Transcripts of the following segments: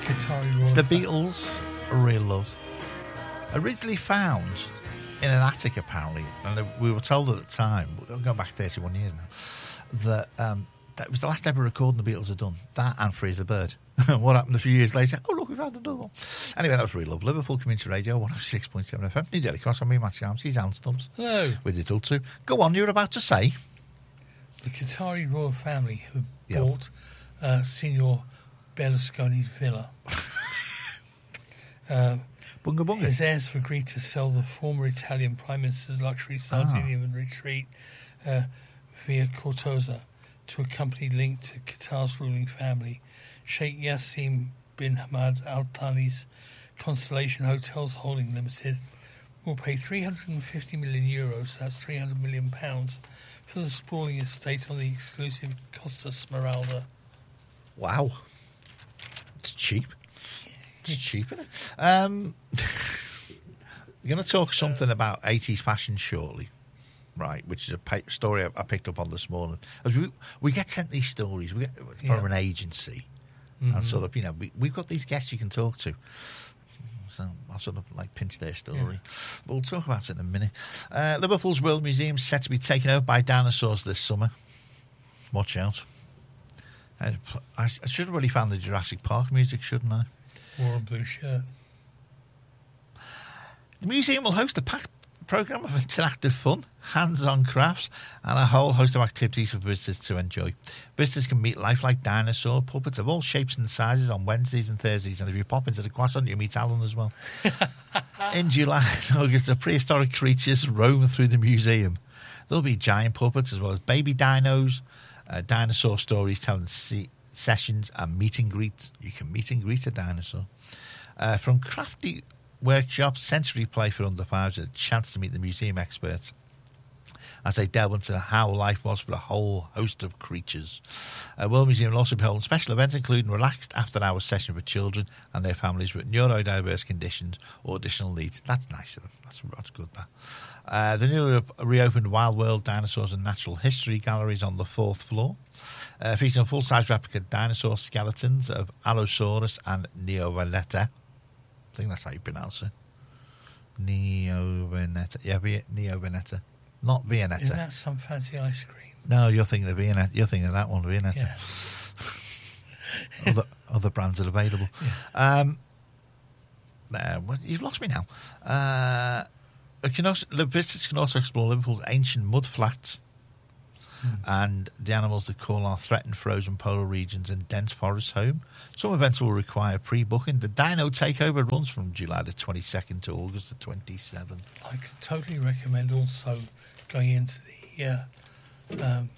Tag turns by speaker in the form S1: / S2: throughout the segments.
S1: Qatari royal
S2: It's the
S1: family.
S2: Beatles' real love. Originally found in an attic, apparently, and we were told at the time, we're going back 31 years now, that was the last ever recording the Beatles had done. That and Freeze the Bird. What happened a few years later? Oh, look, we've had another one. Anyway, that was real love. Liverpool Community Radio, 106.7 FM. New Delhi Cross, I'm me, Matt Arms. He's Alan Stubbs.
S1: Hello.
S2: We did all too. Go on, you were about to say.
S1: The Qatari royal family have
S2: Yes.
S1: bought Signor Berlusconi's villa.
S2: Bunga bunga.
S1: His heirs have agreed to sell the former Italian Prime Minister's luxury Sardinian retreat, Via Cortosa, to a company linked to Qatar's ruling family. Sheikh Yassim bin Hamad Al Thani's Constellation Hotels Holding Limited will pay €350 million, that's £300 million, for the sprawling estate on the exclusive Costa Smeralda.
S2: Wow. It's cheap. It's cheap, isn't it? We're going to talk something about 80s fashion shortly, right, which is a story I picked up on this morning. As we get sent these stories from an agency, and sort of, we've got these guests you can talk to. So I'll sort of pinch their story. But we'll talk about it in a minute. Liverpool's World Museum is set to be taken over by dinosaurs this summer. Watch out. I should have really found the Jurassic Park music, shouldn't I?
S1: Wore a blue shirt.
S2: The museum will host a packed programme of interactive fun, hands-on crafts, and a whole host of activities for visitors to enjoy. Visitors can meet lifelike dinosaur puppets of all shapes and sizes on Wednesdays and Thursdays, and if you pop into the croissant, you meet Alan as well. In July and August, the prehistoric creatures roam through the museum. There'll be giant puppets as well as baby dinos, dinosaur storytelling sessions, and meet and greets. You can meet and greet a dinosaur. From crafty workshops, sensory play for under fives, and a chance to meet the museum experts as they delve into how life was for a whole host of creatures. World Museum will also be holding special events, including relaxed after-hours session for children and their families with neurodiverse conditions or additional needs. That's nice of them. That's good, that. The newly reopened Wild World Dinosaurs and Natural History Galleries on the 4th floor, featuring full-size replica dinosaur skeletons of Allosaurus and Neoveneta. I think that's how you pronounce it. Neoveneta. Yeah, Neoveneta. Not Viennetta.
S1: Isn't that some fancy ice cream?
S2: No, you're thinking of Viennetta. You're thinking of that one, Viennetta.
S1: Yeah.
S2: other brands are available. Yeah. You've lost me now. The visitors can also explore Liverpool's ancient mud flats and the animals that call our threatened frozen polar regions and dense forests home. Some events will require pre-booking. The Dino Takeover runs from July the 22nd to August the 27th.
S1: I could totally recommend also going into the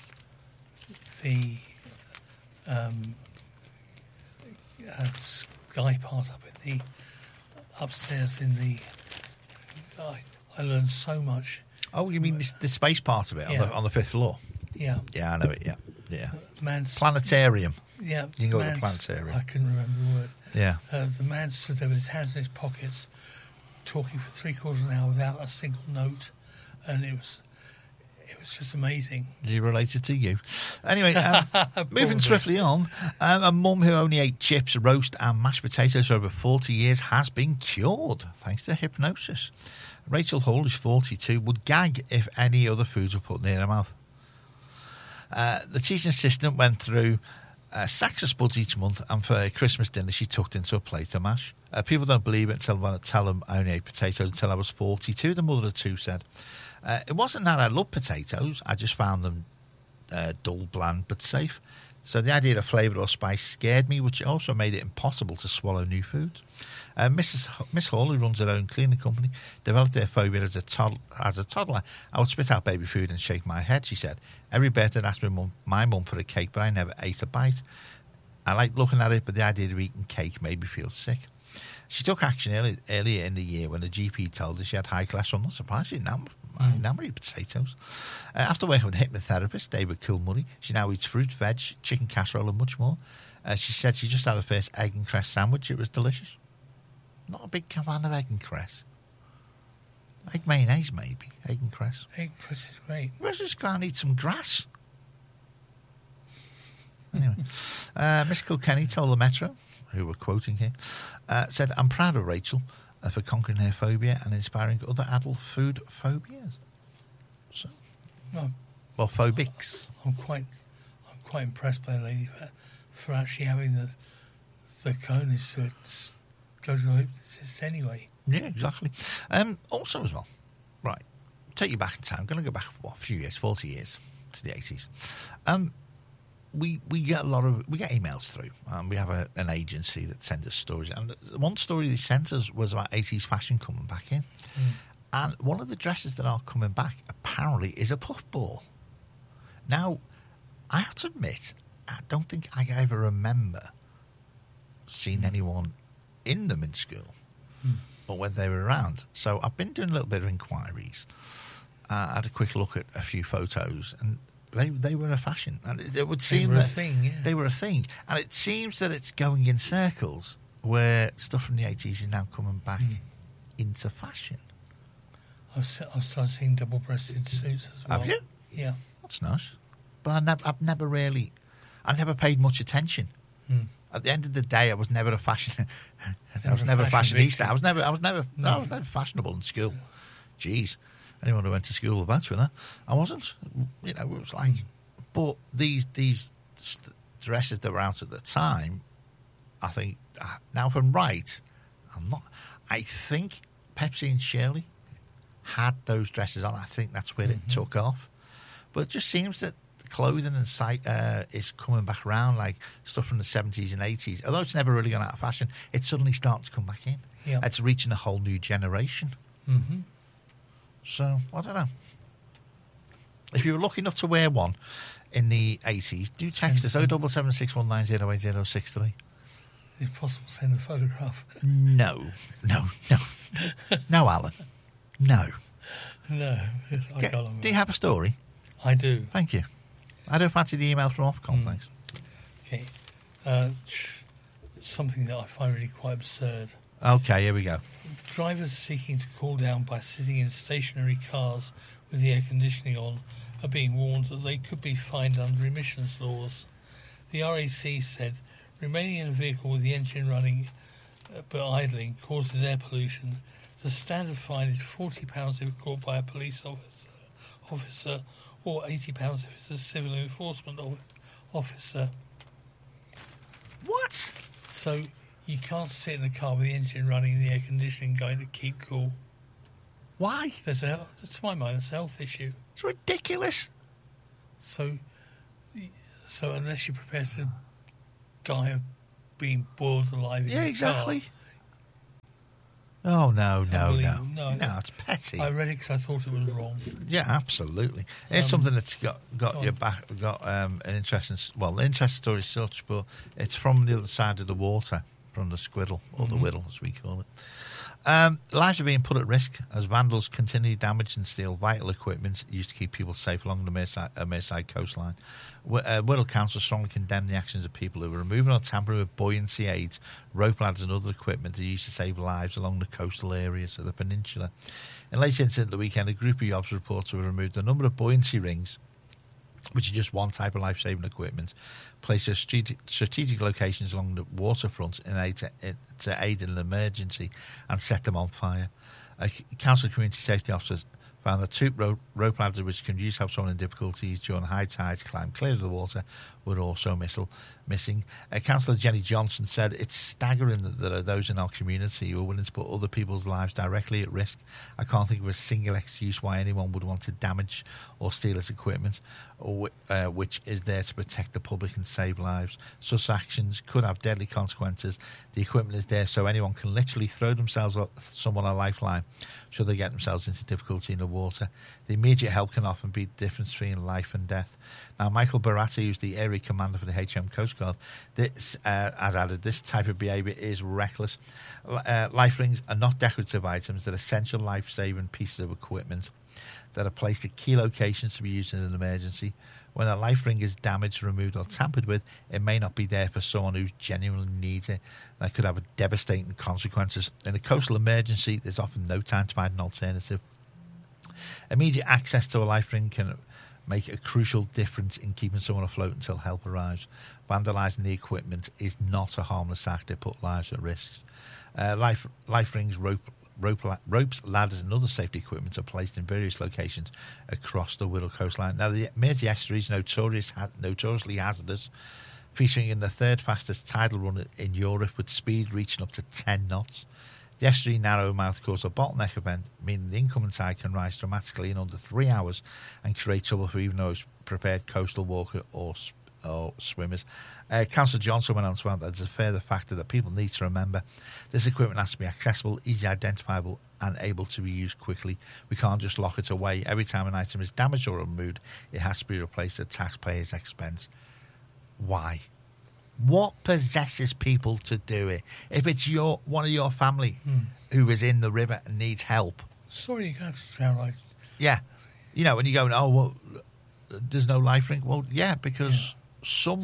S1: sky part up in the upstairs in the. I learned so much.
S2: Oh, you mean the space part of it on the 5th floor?
S1: Yeah.
S2: Yeah, I know it. Yeah. Planetarium.
S1: Yeah.
S2: You can go to the planetarium.
S1: I couldn't remember the word.
S2: Yeah.
S1: The man stood there with his hands in his pockets, talking for 3/4 of an hour without a single note, and it was just amazing.
S2: Is he related to you? Anyway, moving swiftly on, a mum who only ate chips, roast and mashed potatoes for over 40 years has been cured thanks to hypnosis. Rachel Hall, who's 42, would gag if any other foods were put near her mouth. The teaching assistant went through sacks of spuds each month, and for a Christmas dinner she tucked into a plate of mash. People don't believe it until I tell them I only ate potatoes until I was 42, the mother of two said. It wasn't that I loved potatoes, I just found them dull, bland, but safe. So the idea of flavour or spice scared me, which also made it impossible to swallow new foods. Miss Hall, who runs her own cleaning company, developed their phobia as a toddler. I would spit out baby food and shake my head, she said. Every birthday I'd ask my mum for a cake, but I never ate a bite. I liked looking at it, but the idea of eating cake made me feel sick. She took action earlier in the year when the GP told her she had high cholesterol. Not surprising, I never eat potatoes. After working with a hypnotherapist, David Kilmurray, she now eats fruit, veg, chicken casserole and much more. She said she just had her first egg and cress sandwich. It was delicious. Not a big fan of egg and cress. Egg mayonnaise, maybe. Egg and cress.
S1: Egg and cress is great.
S2: Let's just go and eat some grass. Anyway, Miss Kilkenny told the Metro, who we're quoting here, said, "I'm proud of Rachel for conquering her phobia and inspiring other adult food phobias." So, well, phobics.
S1: I'm quite impressed by the lady for actually having the cojones to go to the hypnotist anyway.
S2: Yeah, exactly. Also, as well, right, take you back in time. I'm going to go back a few years, 40 years to the 80s. We get we get emails through. We have an agency that sends us stories, and one story they sent us was about 80s fashion coming back in. And one of the dresses that are coming back apparently is a puffball. Now, I have to admit, I don't think I ever remember seeing anyone in them in school or when they were around. So I've been doing a little bit of inquiries. I had a quick look at a few photos, and they were a fashion. And it would seem that they were a thing. And it seems that it's going in circles where stuff from the 80s is now coming back into fashion.
S1: I've started seeing double-breasted suits as well.
S2: Have you?
S1: Yeah.
S2: That's nice. But I never paid much attention. At the end of the day, I was never a fashion. I was never a fashionista. I was never fashionable in school. Jeez, anyone who went to school was better with that. I wasn't. It was like, but these dresses that were out at the time, I think now if I'm right, I'm not. I think Pepsi and Shirley had those dresses on. I think that's where it took off. But it just seems that clothing and site is coming back around, like stuff from the 70s and 80s. Although it's never really gone out of fashion, it's suddenly starting to come back in.
S1: Yeah.
S2: It's reaching a whole new generation.
S1: Mm-hmm.
S2: So, I don't know. If you were lucky enough to wear one in the 80s, do text us 07761908063.
S1: If possible, send a photograph.
S2: No, Alan. No.
S1: No.
S2: Do you have a story?
S1: I do.
S2: Thank you. I don't fancy the email from Ofcom, thanks.
S1: Okay. Something that I find really quite absurd.
S2: Okay, here we go.
S1: Drivers seeking to cool down by sitting in stationary cars with the air conditioning on are being warned that they could be fined under emissions laws. The RAC said remaining in a vehicle with the engine running but idling causes air pollution. The standard fine is £40 if caught by a police officer or £80 if it's a civil enforcement officer.
S2: What?
S1: So you can't sit in a car with the engine running and the air conditioning going to keep cool.
S2: Why?
S1: To my mind, it's a health issue.
S2: It's ridiculous.
S1: So unless you're prepared to die of being boiled alive in your
S2: exactly.
S1: car,
S2: Oh, no, it's petty.
S1: I read it because I thought it was wrong.
S2: Yeah, absolutely. It's something that's got your back, an interesting story as such, but it's from the other side of the water, from the Squiddle, or the Whittle, as we call it. Lives are being put at risk as vandals continue to damage and steal vital equipment used to keep people safe along the Merseyside coastline. Whittle Council strongly condemned the actions of people who were removing or tampering with buoyancy aids, rope ladders and other equipment used to save lives along the coastal areas of the peninsula. In a late incident the weekend, a group of yobs reported to have removed a number of buoyancy rings, which is just one type of life-saving equipment, placed at strategic locations along the waterfront to aid in an emergency and set them on fire. Council community safety officers found that two rope ladders which can use help someone in difficulties during high tides climb clear of the water were also missing. Councillor Jenny Johnson said it's staggering that there are those in our community who are willing to put other people's lives directly at risk. I can't think of a single excuse why anyone would want to damage or steal this equipment, which is there to protect the public and save lives. Such actions could have deadly consequences. The equipment is there so anyone can literally throw themselves at someone a lifeline should they get themselves into difficulty in the water. The immediate help can often be the difference between life and death. Now, Michael Baratti, who's the area commander for the HM Coast Guard, has added, this type of behaviour is reckless. Life rings are not decorative items. They're essential life-saving pieces of equipment that are placed at key locations to be used in an emergency. When a life ring is damaged, removed or tampered with, it may not be there for someone who genuinely needs it. That could have devastating consequences. In a coastal emergency, there's often no time to find an alternative. Immediate access to a life ring can make a crucial difference in keeping someone afloat until help arrives. Vandalising the equipment is not a harmless act. It puts lives at risk. Life rings, ropes, ladders and other safety equipment are placed in various locations across the Wirral coastline. Now, the Mersey estuary is notoriously hazardous, featuring in the third fastest tidal run in Europe with speed reaching up to 10 knots. The estuary narrow mouth causes a bottleneck event, meaning the incoming tide can rise dramatically in under 3 hours and create trouble for even those prepared coastal walkers or swimmers. Councillor Johnson went on to add that there's a further factor that people need to remember. This equipment has to be accessible, easily identifiable and able to be used quickly. We can't just lock it away. Every time an item is damaged or removed, it has to be replaced at taxpayers' expense. Why? What possesses people to do it? If it's one of your family who is in the river and needs help.
S1: Sorry, you can't sound like...
S2: Yeah. You know, when you're going, oh, well, there's no life ring. Well, yeah, because I'm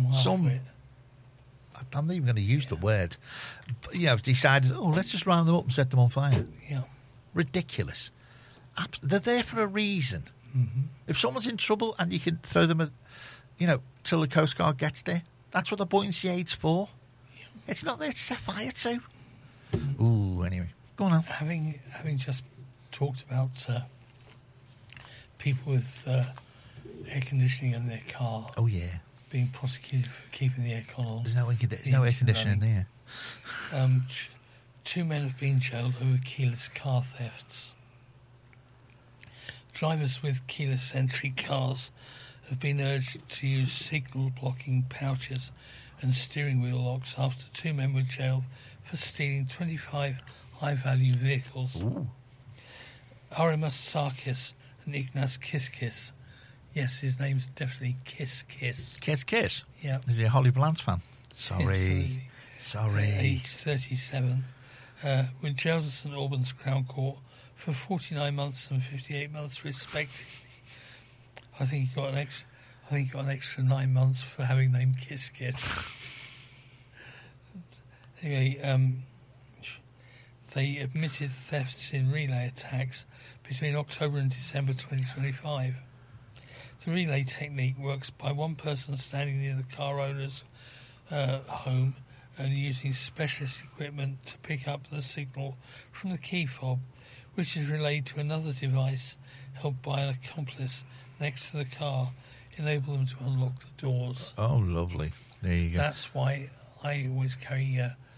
S2: not even going to use the word, but, decided, let's just round them up and set them on fire.
S1: Yeah.
S2: Ridiculous. They're there for a reason.
S1: Mm-hmm.
S2: If someone's in trouble and you can throw them, till the Coast Guard gets there, that's what the buoyancy aid's for. Yeah. It's not there to set fire to. Mm-hmm. Ooh, anyway. Go on now.
S1: Having just talked about people with air conditioning in their car.
S2: Oh, yeah.
S1: Being prosecuted for keeping the aircon on.
S2: There's no air conditioning there.
S1: 2 men have been jailed over keyless car thefts. Drivers with keyless entry cars have been urged to use signal blocking pouches and steering wheel locks after 2 men were jailed for stealing 25 high-value vehicles.
S2: Ooh.
S1: Arimas Sarkis and Ignaz Kiskis. Yes, his name's definitely Kiss.
S2: Kiss?
S1: Yeah.
S2: Is he a Holly Blanche fan? Sorry.
S1: Age 37. Were jailed at St Albans Crown Court for 49 months and 58 months respectively. I think he got an extra 9 months for having named Kiss. Anyway, they admitted thefts in relay attacks between October and December 2025. The relay technique works by one person standing near the car owner's home and using specialist equipment to pick up the signal from the key fob, which is relayed to another device held by an accomplice next to the car, enable them to unlock the doors.
S2: Oh, lovely. There you go.
S1: That's why I always carry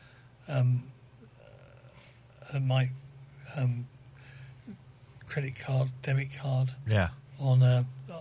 S1: my credit card, debit card on a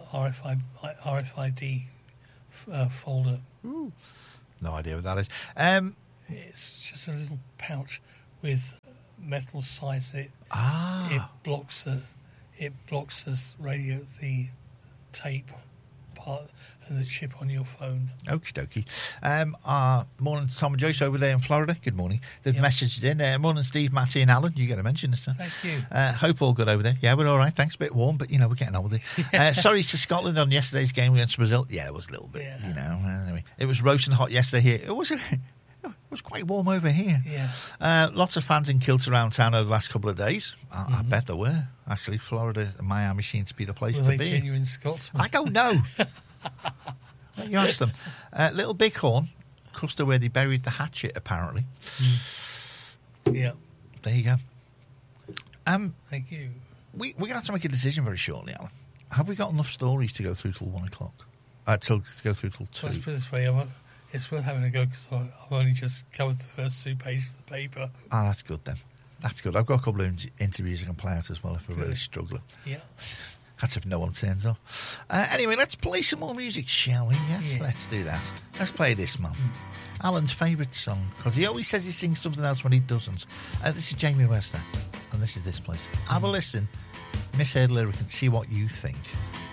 S1: RFID folder.
S2: Ooh. No idea what that is.
S1: It's just a little pouch with metal sides in it. It blocks the radio, the tape part and the chip on your phone.
S2: Okie dokie. Morning, Tom and Joyce over there in Florida. Good morning. They've messaged in. Morning, Steve, Matty and Alan. You get a mention this time.
S1: Thank you.
S2: Hope all good over there. Yeah, we're all right. Thanks. A bit warm, but, we're getting on with it. Sorry to Scotland on yesterday's game against Brazil. Yeah, it was a little bit, Anyway, it was roasting hot yesterday here. It was quite warm over here.
S1: Yeah.
S2: Lots of fans in kilts around town over the last couple of days. I bet there were. Actually, Florida and Miami seems to be the place to be.
S1: Were they genuine Scotsmen?
S2: I don't know. You ask them. Little Bighorn, close to where they buried the hatchet, apparently.
S1: Yeah.
S2: There you go.
S1: Thank you.
S2: We're going to have to make a decision very shortly, Alan. Have we got enough stories to go through till 1 o'clock? To go through till 2?
S1: Let's put it this way. It's worth having a go because I've only just covered the first 2 pages of the paper.
S2: That's good then. That's good. I've got a couple of interviews I can play out as well if we're really struggling.
S1: Yeah.
S2: That's if no one turns up. Anyway, let's play some more music, shall we? Yes, let's do that. Let's play this, man. Alan's favourite song, because he always says he sings something else when he doesn't. This is Jamie Wester, and this is This Place. Have a listen, misheard lyric, and see what you think.